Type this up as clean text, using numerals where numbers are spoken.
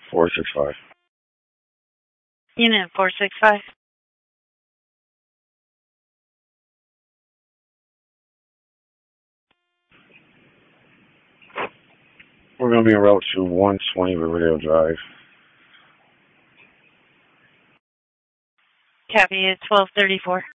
465. Unit 465. We're going to be en route to 120 Riverdale Drive. Copy, it's 1234.